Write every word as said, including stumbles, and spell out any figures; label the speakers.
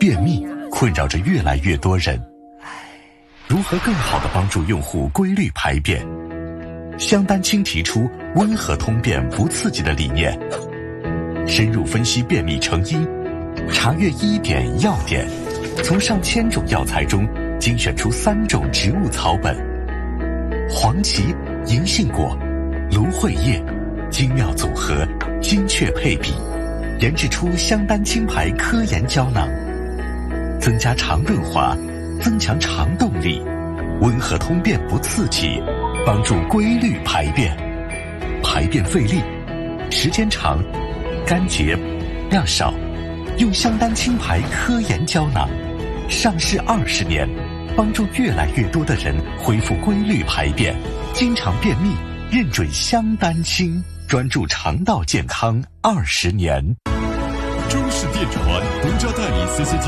Speaker 1: 便秘困扰着越来越多人，如何更好地帮助用户规律排便？香丹青提出温和通便不刺激的理念，深入分析便秘成因，查阅医典药典，从上千种药材中精选出三种植物草本：黄芪、银杏果、芦荟叶，精妙组合，精确配比，研制出香丹青牌科研胶囊，增加肠润滑，增强肠动力，温和通便不刺激，帮助规律排便，排便费力，时间长，干结，量少，用香丹青牌科研胶囊，上市二十年，帮助越来越多的人恢复规律排便，经常便秘，认准香丹青，专注肠道健康二十年。
Speaker 2: 中式电传独家代理 C C T